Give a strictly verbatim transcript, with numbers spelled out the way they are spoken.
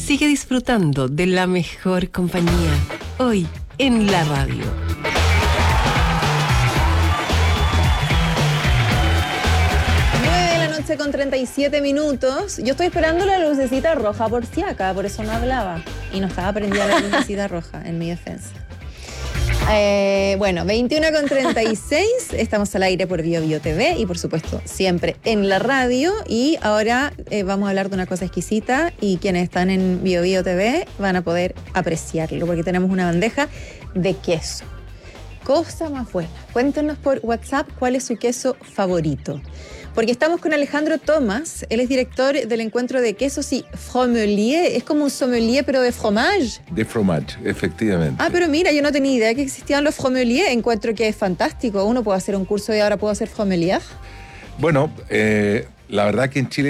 Sigue disfrutando de la mejor compañía, hoy en la radio. nueve de la noche con treinta y siete minutos. Yo estoy esperando la lucecita roja por si acá, por eso no hablaba. Y no estaba prendida la lucecita roja en mi defensa. Eh, bueno, veintiuno con treinta y seis, estamos al aire por Bio Bio T V y por supuesto siempre en la radio. Y ahora eh, vamos a hablar de una cosa exquisita y quienes están en Bio Bio T V van a poder apreciarlo porque tenemos una bandeja de queso. Cosa más buena. Cuéntenos por WhatsApp cuál es su queso favorito. Porque estamos con Alejandro Tomás, él es director del encuentro de quesos y fromelier. Es como un sommelier, pero de fromage. De fromage, efectivamente. Ah, pero mira, yo no tenía idea que existían los fromeliers. Encuentro que es fantástico. Uno puede hacer un curso y ahora puedo hacer fromelier. Bueno, eh, la verdad que en Chile